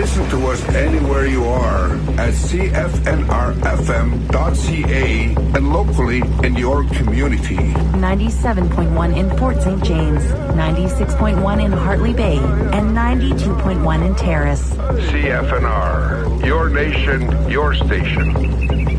Listen to us anywhere you are at cfnrfm.ca and locally in your community. 97.1 in Fort St. James, 96.1 in Hartley Bay, and 92.1 in Terrace. CFNR, your nation, your station.